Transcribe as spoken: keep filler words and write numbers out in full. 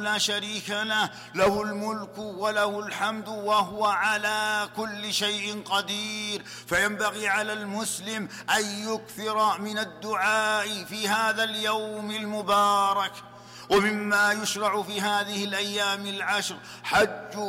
لا شريك له، له الملك وله الحمد وهو على كل شيء قدير. فينبغي على المسلم أن يكثر من الدعاء في هذا اليوم المبارك. ومما يشرع في هذه الأيام العشر حج